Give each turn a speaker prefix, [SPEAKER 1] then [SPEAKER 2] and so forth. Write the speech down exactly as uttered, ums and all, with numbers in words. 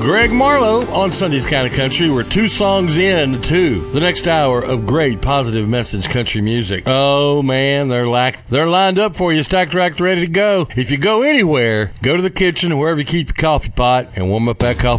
[SPEAKER 1] Greg Marlowe on Sunday's Kind of Country. We're two songs in to the next hour of great positive message country music. Oh man, they're like they're lined up for you, stacked, racked, ready to go. If you go anywhere, go to the kitchen or wherever you keep your coffee pot and warm up that coffee